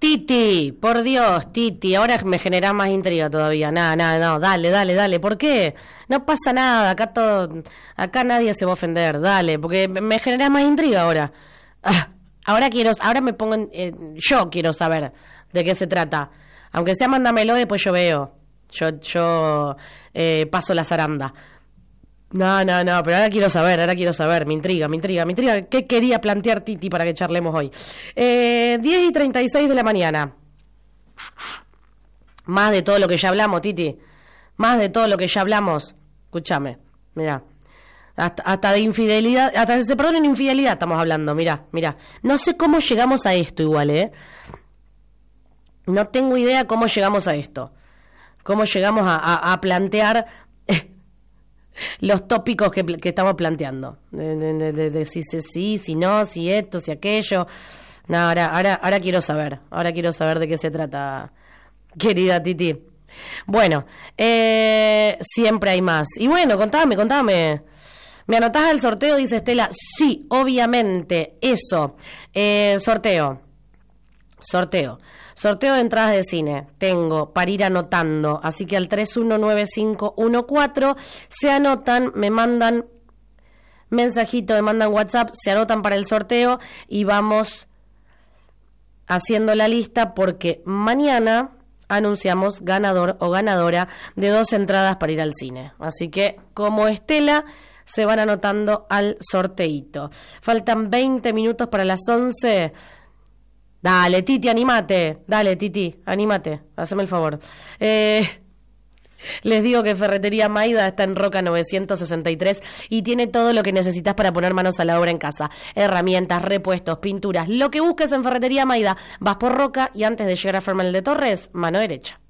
Titi, por Dios, Titi, ahora me genera más intriga todavía. Nada, no, dale. ¿Por qué? No pasa nada, acá nadie se va a ofender, dale, porque me genera más intriga ahora. Ahora me pongo yo quiero saber de qué se trata. Aunque sea mándamelo, después yo veo. Yo paso la zaranda. No, pero ahora quiero saber, me intriga. ¿Qué quería plantear Titi para que charlemos hoy? 10:36 de la mañana. Más de todo lo que ya hablamos, Titi. Más de todo lo que ya hablamos. Escúchame, mirá. Hasta de infidelidad, hasta se perdonen infidelidad estamos hablando, mirá. No sé cómo llegamos a esto igual, No tengo idea cómo llegamos a esto. Cómo llegamos a plantear los tópicos que estamos planteando. De si sí, si no, si esto, si aquello. No, ahora quiero saber. Ahora quiero saber de qué se trata, querida Titi. Bueno, siempre hay más. Y bueno, contame. ¿Me anotás al sorteo? Dice Estela. Sí, obviamente. Eso. Sorteo de entradas de cine. Tengo para ir anotando. Así que al 319514 se anotan, me mandan mensajito, me mandan WhatsApp, se anotan para el sorteo y vamos haciendo la lista porque mañana anunciamos ganador o ganadora de 2 entradas para ir al cine. Así que, como Estela, se van anotando al sorteito. Faltan 20 minutos para las 11. Dale, Titi, anímate. Haceme el favor. Les digo que Ferretería Maida está en Roca 963 y tiene todo lo que necesitas para poner manos a la obra en casa. Herramientas, repuestos, pinturas, lo que busques en Ferretería Maida. Vas por Roca y antes de llegar a Fermel de Torres, mano derecha.